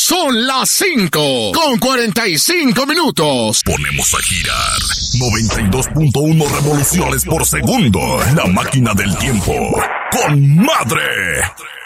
Son las 5:45. Ponemos a girar 92.1 revoluciones por segundo. La máquina del tiempo. ¡Con madre!